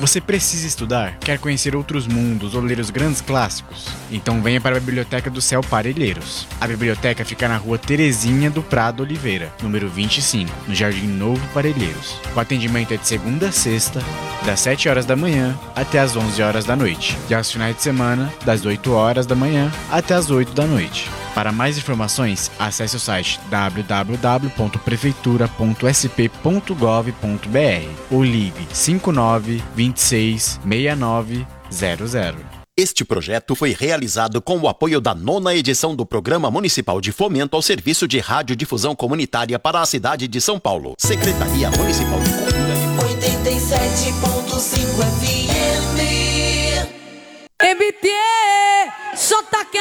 Você precisa estudar? Quer conhecer outros mundos ou ler os grandes clássicos? Então venha para a Biblioteca do Céu Parelheiros. A biblioteca fica na rua Terezinha do Prado Oliveira, número 25, no Jardim Novo Parelheiros. O atendimento é de segunda a sexta, das 7 horas da manhã até as 11 horas da noite. E aos finais de semana, das 8 horas da manhã até as 8 da noite. Para mais informações, acesse o site www.prefeitura.sp.gov.br ou ligue 59 26 69 00. Este projeto foi realizado com o apoio da 9ª edição do Programa Municipal de Fomento ao Serviço de Radiodifusão Comunitária para a cidade de São Paulo. Secretaria Municipal de Cultura e 87.5 FM. MT, só tá